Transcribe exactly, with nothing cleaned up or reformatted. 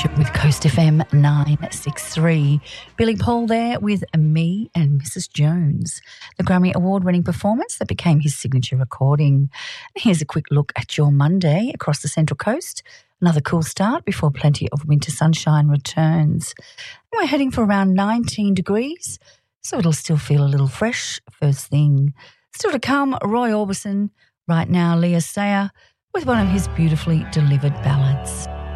with Coast F M nine sixty-three. Billy Paul there with Me and Missus Jones, the Grammy Award-winning performance that became his signature recording. Here's a quick look at your Monday across the Central Coast. Another cool start before plenty of winter sunshine returns. We're heading for around nineteen degrees, so it'll still feel a little fresh first thing. Still to come, Roy Orbison. Right now, Leah Sayer with one of his beautifully delivered ballads.